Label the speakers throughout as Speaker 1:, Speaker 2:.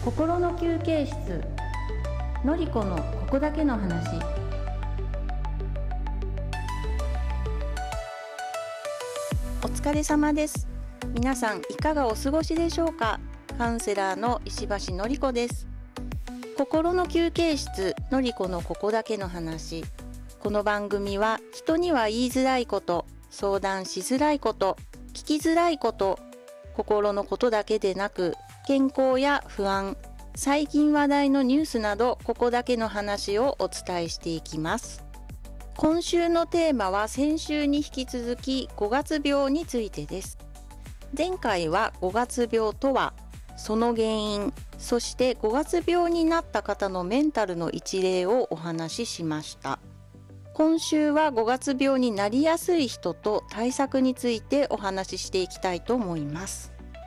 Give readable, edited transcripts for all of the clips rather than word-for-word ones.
Speaker 1: 心の休憩室のりこのここだけの話。お疲れ様です。皆さんいかがお過ごしでしょうか。カウンセラーの石橋のりこです。心の休憩室のりこのここだけの話。この番組は人には言いづらいこと、相談しづらいこと、聞きづらいこと、心のことだけでなく健康や不安、最近話題のニュースなどここだけの話をお伝えしていきます。今週のテーマは先週に引き続き5月病についてです。前回は5月病とは、その原因、そして5月病になった方のメンタルの一例をお話ししました。今週は5月病になりやすい人と対策についてお話ししていきたいと思います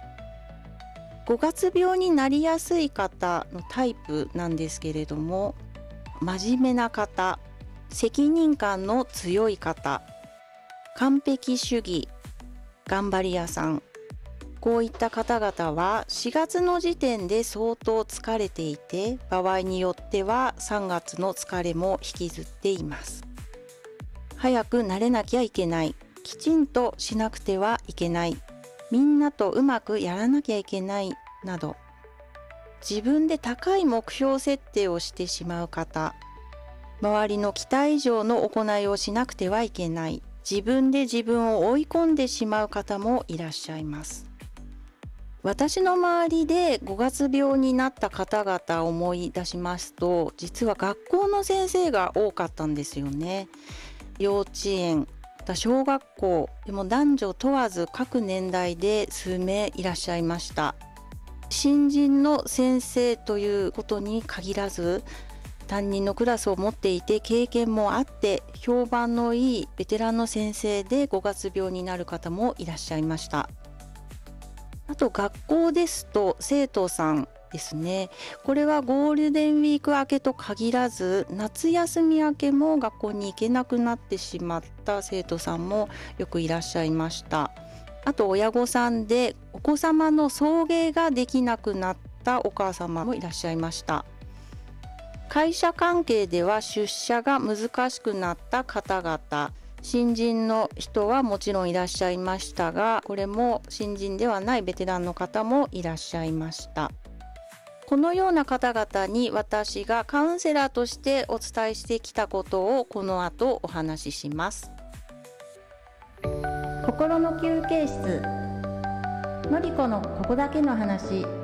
Speaker 1: 。5月病になりやすい方のタイプなんですけれども、真面目な方、責任感の強い方、完璧主義、頑張り屋さん、こういった方々は4月の時点で相当疲れていて、場合によっては3月の疲れも引きずっています。早く慣れなきゃいけない、きちんとしなくてはいけない、みんなとうまくやらなきゃいけないなど、自分で高い目標設定をしてしまう方、周りの期待以上の行いをしなくてはいけない、自分で自分を追い込んでしまう方もいらっしゃいます。私の周りで5月病になった方々を思い出しますと、実は学校の先生が多かったんですよね。幼稚園、小学校でも男女問わず各年代で数名いらっしゃいました。新人の先生ということに限らず、担任のクラスを持っていて経験もあって評判のいいベテランの先生で5月病になる方もいらっしゃいました。あと学校ですと生徒さんですね。これはゴールデンウィーク明けと限らず、夏休み明けも学校に行けなくなってしまった生徒さんもよくいらっしゃいました。あと親御さんでお子様の送迎ができなくなったお母様もいらっしゃいました。会社関係では出社が難しくなった方々、新人の人はもちろんいらっしゃいましたが、これも新人ではないベテランの方もいらっしゃいました。このような方々に私がカウンセラーとしてお伝えしてきたことをこの後お話しします。心の休憩室のりこのここだけの話。